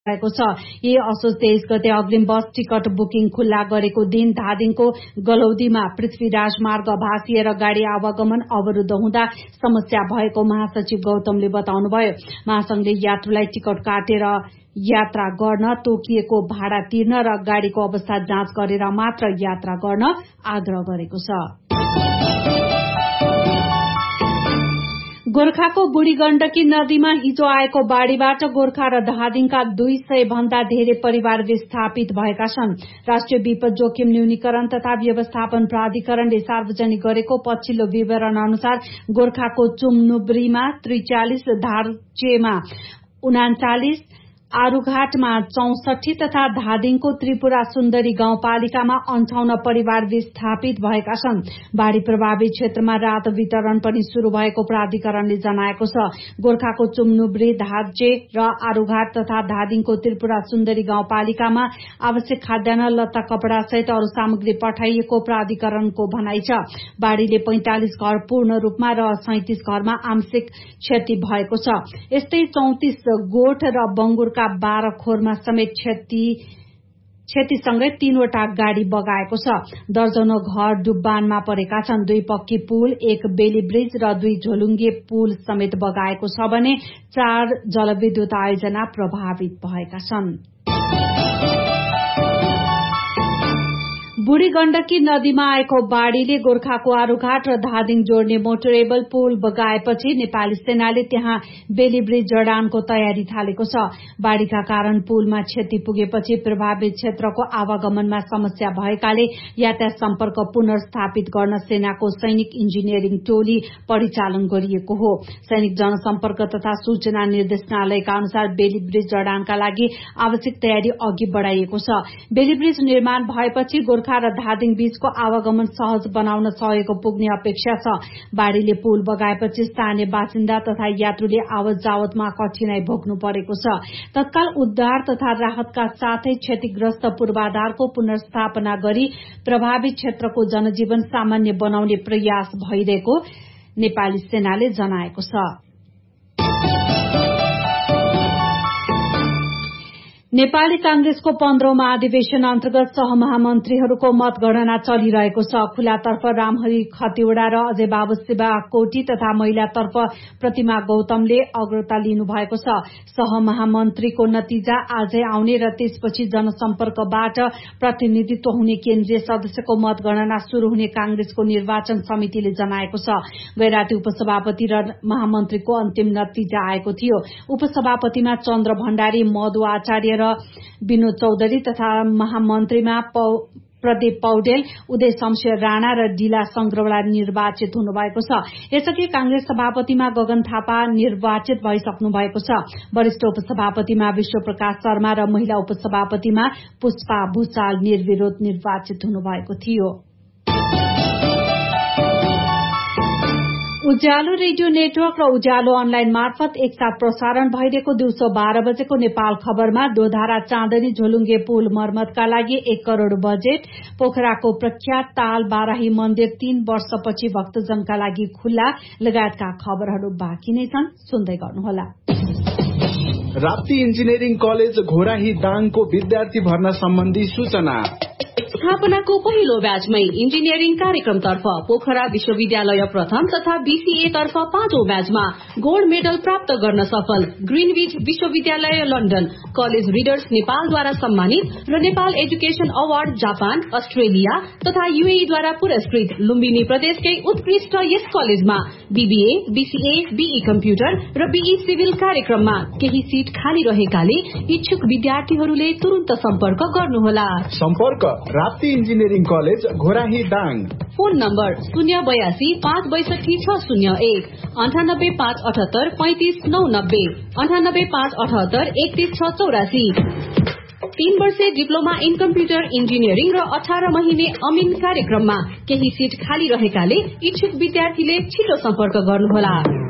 भएको छ। यही असोज 23 गते अग्रिम बस टिकट बुकिङ खुल्ला गरेको दिन धादिङको गलौदीमा पृथ्वी राजमार्ग भासिएर गाड़ी आवागमन अवरुद्ध हुँदा समस्या भएको महासचिव गौतमले बताउनुभयो। महासंघले यात्रुलाई टिकट काटेर यात्रा गर्न, तोकिएको भाडा तिर्न र गाड़ीको अवस्था जाँच गरेर मात्र यात्रा गर्न आग्रह गरेको छ। गोर्खाको बुढी गण्डकी नदीमा हिजो आएको बाढ़ीबाट गोर्खा र धादिङका 200 भन्दा धेरै परिवार विस्थापित भएका छन्। राष्ट्रिय विपद जोखिम न्यूनीकरण तथा व्यवस्थापन प्राधिकरणले सार्वजनिक गरेको पछिल्लो विवरण अनुसार गोर्खाको चुमनुब्रीमा 43, धारचेमा 39, आरूघाटमा 64 तथा धादिङको त्रिपुरा सुन्दरी गाउँपालिकामा 58 परिवार विस्थापित भएका छन्। बाढ़ी प्रभावित क्षेत्रमा राहत वितरण पनि शुरू भएको प्राधिकरणले जनाएको छ। गोर्खाको चुमनुब्री, धारचे र आरूघाट तथा धादिङको त्रिपुरा सुन्दरी गाउँपालिकामा आवश्यक खाद्यान्न, लत्ता, कपड़ा सहित अरू सामग्री पठाइएको प्राधिकरणको भनाइ छ। बाढ़ीले 45 घर पूर्ण रूपमा र 37 घरमा आंशिक क्षति भएको छ। यस्तै 34 गोठ र बंगुरका 12 खोरमा समेत क्षतिसँगै 3वटा गाड़ी बगाएको छ। दर्जनौं घर डुब्बानमा परेका छन्। 2 पक्की पुल, 1 बेली ब्रिज र 2 झोलुङ्गे पुल समेत बगाएको छ भने 4 जलविद्युत आयोजना प्रभावित भएका छन्। बुढी गण्डकी नदीमा आएको बाढ़ीले गोर्खाको आरूघाट र धादिङ जोड्ने मोटरेबल पुल बगाएपछि नेपाली सेनाले त्यहाँ बेली ब्रिज जडानको तयारी थालेको छ। बाढ़ीका कारण पुलमा क्षति पुगेपछि प्रभावित क्षेत्रको आवागमनमा समस्या भएकाले यातायात सम्पर्क पुनर्स्थापित गर्न सेनाको सैनिक इन्जिनियरिङ टोली परिचालन गरिएको हो। सैनिक जनसम्पर्क तथा सूचना निर्देशनालयका अनुसार बेली ब्रिज जडानका लागि आवश्यक तयारी अघि बढ़ाइएको छ। बेली ब्रिज निर्माण भएपछि गोर्खा र धादिङ बीचको आवागमन सहज बनाउन सहयोग पुग्ने अपेक्षा छ। बाढ़ीले पुल बगाएपछि स्थानीय बासिन्दा तथा यात्रुले आवत जावतमा कठिनाई भोग्नु परेको छ। तत्काल उद्धार तथा राहतका साथै क्षतिग्रस्त पूर्वाधारको पुनर्स्थापना गरी प्रभावित क्षेत्रको जनजीवन सामान्य बनाउने प्रयास भइरहेको नेपाली सेनाले जनाएको छ। नेपाली कांग्रेसको 15औं महाधिवेशन अन्तर्गत सहमहामन्त्रीहरूको मतगणना चलिरहेको छ। खुलातर्फ रामहरि खतिवड़ा र अजय बाबु शिवाकोटी तथा महिलातर्फ प्रतिमा गौतमले अग्रता लिनु भएको छ। सहमहामन्त्रीको नतिजा आजै आउने र त्यसपछि जनसम्पर्कबाट प्रतिनिधित्व हुने केन्द्रीय सदस्यको मतगणना शुरू हुने कांग्रेसको निर्वाचन समितिले जनाएको छ। गैराती उपसभापति र महामन्त्रीको अन्तिम नतिजा आएको थियो। उपसभापतिमा चन्द्र भण्डारी, मधु आचार्य र विनोद चौधरी तथा महामन्त्रीमा प्रदीप पौडेल, उदय शमशेर राणा र डिला संग्रौला निर्वाचित हुनुभएको छ। यसअघि कांग्रेस सभापतिमा गगन थापा निर्वाचित भइसक्नु भएको छ। वरिष्ठ उपसभापतिमा विश्वप्रकाश शर्मा र महिला उपसभापतिमा पुष्पा भूषाल निर्विरोध निर्वाचित हुनुभएको थियो। उज्यालो रेडियो नेटवर्क र उज्यालो अनलाइन मार्फत एकसाथ प्रसारण भइरहेको दिउँसो 12 बजेको नेपाल खबरमा दोधारा चाँदनी झोलुङ्गे पुल मर्मतका लागि 1 करोड़ बजेट, पोखराको प्रख्यात ताल बाराही मन्दिर 3 वर्षपछि भक्तजनका लागि खुल्ला लगायतका खबरहरू बाँकी नै छन्। सुन्दै गर्नुहोला। राप्ती इन्जिनियरिङ कलेज घोराही दाङको विद्यार्थी भर्ना सम्बन्धी सूचना। स्थापनाको पहिलो ब्याचमै इन्जिनियरिङ कार्यक्रमतर्फ पोखरा विश्वविद्यालय प्रथम तथा बीसीए तर्फ 5औं ब्याचमा गोल्ड मेडल प्राप्त गर्न सफल ग्रीनविच विश्वविद्यालय लन्डन, कलेज रिडर्स नेपालद्वारा सम्मानित र Nepal education award Japan, Australia तथा यूएईद्वारा पुरस्कृत लुम्बिनी प्रदेशकै उत्कृष्ट यस कलेजमा बीबीए, बीसीए, बीई कम्प्युटर र बीई सिभिल कार्यक्रममा केही सीट खाली रहेकाले इच्छुक विद्यार्थीहरूले तुरुन्त सम्पर्क गर्नुहोला। सम्पर्क Rapti engineering college Ghorahi Dang. Phone number 082 562 601 98 578 35 990 98 578 31 684। 3 वर्षे डिप्लोमा इन कम्प्युटर इन्जिनियरिङ र 18 महिने अमिन कार्यक्रममा केही सीट खाली रहेकाले इच्छुक विद्यार्थीले छिटो सम्पर्क गर्नुहोला।